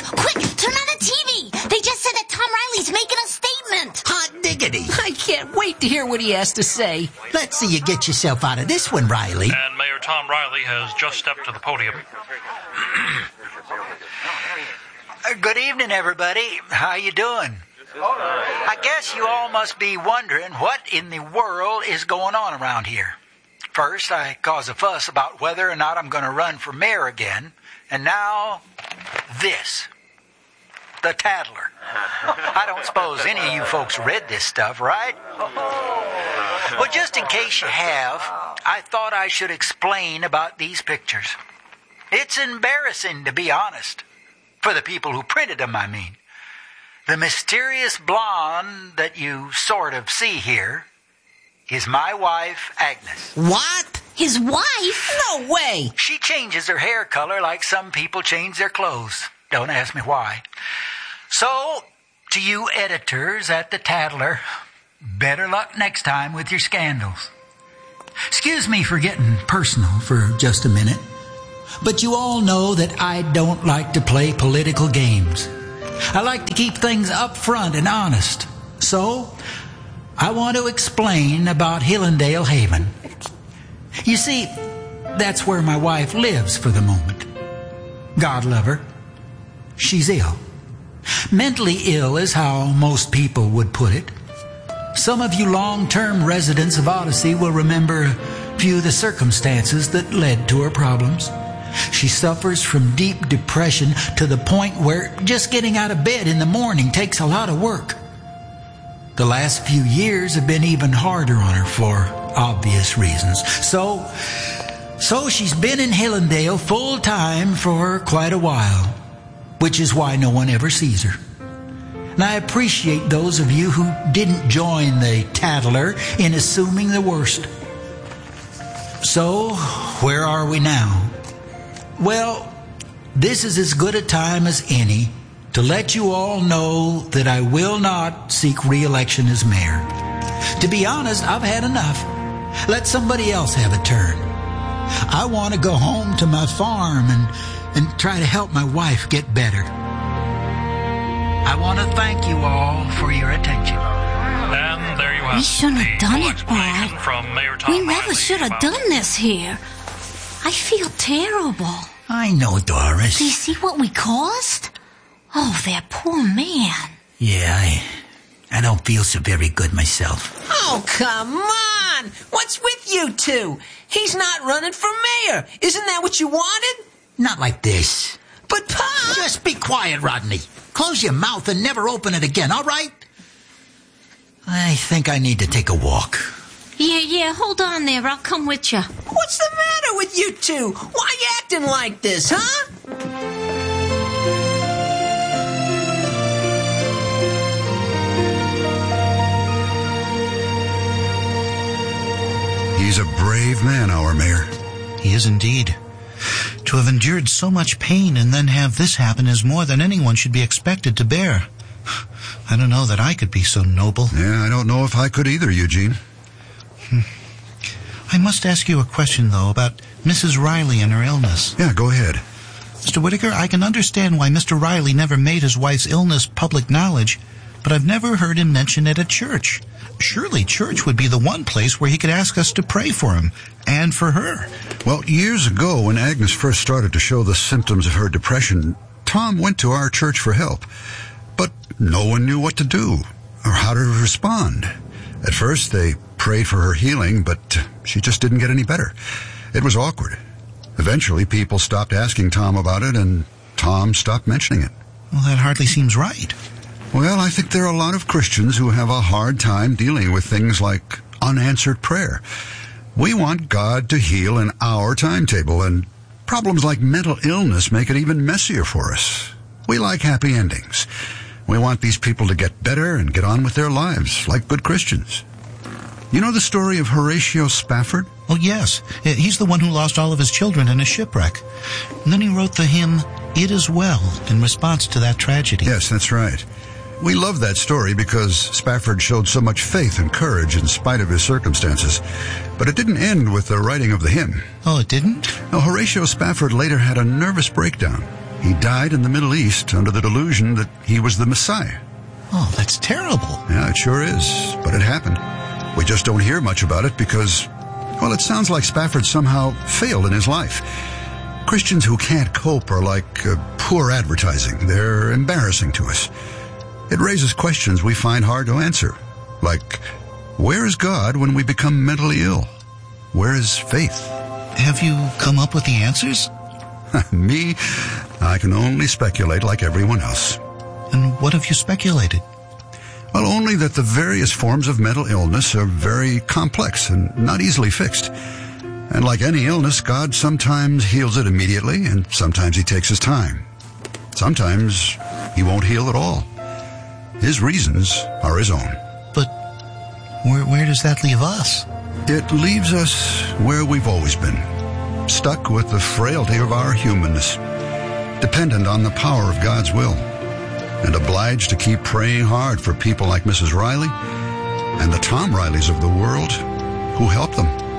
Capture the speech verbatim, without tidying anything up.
Quick, turn on the T V. They just said that Tom Riley's making a statement. Hot diggity. I can't wait to hear what he has to say. Let's see you get yourself out of this one, Riley. And Mayor Tom Riley has just stepped to the podium. Uh, good evening, everybody. How you doing? I guess you all must be wondering what in the world is going on around here. First, I caused a fuss about whether or not I'm going to run for mayor again. And now, this. The Tattler. I don't suppose any of you folks read this stuff, right? Well, just in case you have, I thought I should explain about these pictures. It's embarrassing, to be honest. For the people who printed them, I mean. The mysterious blonde that you sort of see here is my wife, Agnes. What? His wife? No way. She changes her hair color like some people change their clothes. Don't ask me why. So, to you editors at the Tattler, better luck next time with your scandals. Excuse me for getting personal for just a minute, but you all know that I don't like to play political games. I like to keep things up front and honest. So, I want to explain about Hillendale Haven. You see, that's where my wife lives for the moment. God love her. She's ill. Mentally ill is how most people would put it. Some of you long-term residents of Odyssey will remember a few of the circumstances that led to her problems. She suffers from deep depression to the point where just getting out of bed in the morning takes a lot of work. The last few years have been even harder on her for obvious reasons. So, so she's been in Hillendale full time for quite a while, which is why no one ever sees her. And I appreciate those of you who didn't join the Tattler in assuming the worst. So, where are we now? Well, this is as good a time as any to let you all know that I will not seek re-election as mayor. To be honest, I've had enough. Let somebody else have a turn. I want to go home to my farm and, and try to help my wife get better. I want to thank you all for your attention. And there you have We shouldn't have done it, explanation Brad. from Mayor Tom We never Riley should have about- done this here. I feel terrible. I know, Doris. Do you see what we caused? Oh, that poor man. Yeah, I, I don't feel so very good myself. Oh, come on. What's with you two? He's not running for mayor. Isn't that what you wanted? Not like this. But, Pa... Just be quiet, Rodney. Close your mouth and never open it again, all right? I think I need to take a walk. Yeah, yeah, hold on there. I'll come with you. What's the matter with you two? Why you acting like this, huh? He's a brave man, our mayor. He is indeed. To have endured so much pain and then have this happen is more than anyone should be expected to bear. I don't know that I could be so noble. Yeah, I don't know if I could either, Eugene. Hmm. I must ask you a question, though, about Missus Riley and her illness. Yeah, go ahead. Mister Whitaker, I can understand why Mister Riley never made his wife's illness public knowledge, but I've never heard him mention it at church. Surely church would be the one place where he could ask us to pray for him, and for her. Well, years ago, when Agnes first started to show the symptoms of her depression, Tom went to our church for help. But no one knew what to do, or how to respond. At first, they prayed for her healing, but she just didn't get any better. It was awkward. Eventually, people stopped asking Tom about it, and Tom stopped mentioning it. Well, that hardly seems right. Well, I think there are a lot of Christians who have a hard time dealing with things like unanswered prayer. We want God to heal in our timetable, and problems like mental illness make it even messier for us. We like happy endings. We want these people to get better and get on with their lives, like good Christians. You know the story of Horatio Spafford? Oh, yes. He's the one who lost all of his children in a shipwreck. And then he wrote the hymn, It Is Well, in response to that tragedy. Yes, that's right. We love that story because Spafford showed so much faith and courage in spite of his circumstances. But it didn't end with the writing of the hymn. Oh, it didn't? Now, Horatio Spafford later had a nervous breakdown. He died in the Middle East under the delusion that he was the Messiah. Oh, that's terrible. Yeah, it sure is, but it happened. We just don't hear much about it because, well, it sounds like Spafford somehow failed in his life. Christians who can't cope are like uh, poor advertising. They're embarrassing to us. It raises questions we find hard to answer, like, where is God when we become mentally ill? Where is faith? Have you come up with the answers? Me? I can only speculate like everyone else. And what have you speculated? Well, only that the various forms of mental illness are very complex and not easily fixed. And like any illness, God sometimes heals it immediately, and sometimes he takes his time. Sometimes he won't heal at all. His reasons are his own. But where, where does that leave us? It leaves us where we've always been, stuck with the frailty of our humanness, dependent on the power of God's will, and obliged to keep praying hard for people like Missus Riley and the Tom Rileys of the world who help them.